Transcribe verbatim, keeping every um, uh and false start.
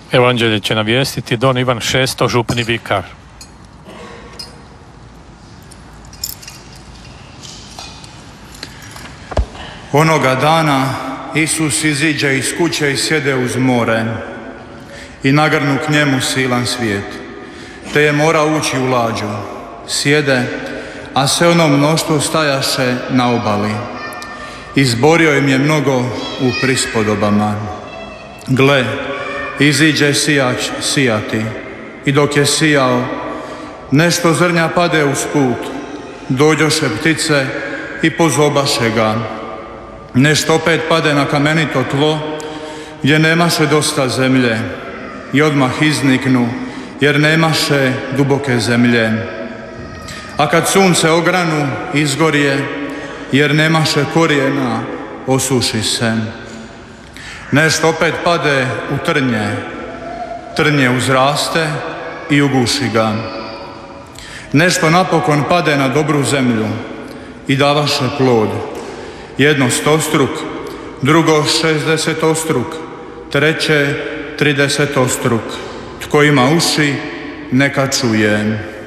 Evanđelje će navijestiti Don Ivan Šesto, župni vikar. Onoga dana Isus iziđe iz kuće i sjede uz more i nagrnu k njemu silan svijet, te je mora ući u lađu. Sjede, a sve ono mnoštvo stajaše na obali. Izborio im je mnogo u prispodobama. Gle, iziđe sijač sijati i dok je sijao, nešto zrnja pade uz put, dođoše ptice i pozobaše ga. Nešto opet pade na kamenito tlo, gdje nemaše dosta zemlje, i odmah izniknu, jer nemaše duboke zemlje. A kad sunce ogranu, izgorje, jer nemaše korijena, osuši se. Nešto opet pade u trnje, trnje uzraste i uguši ga. Nešto napokon pade na dobru zemlju i davaše plod, jedno stostruk, drugo šestdesetostruk, treće tridesetostruk. Tko ima uši, neka čuje.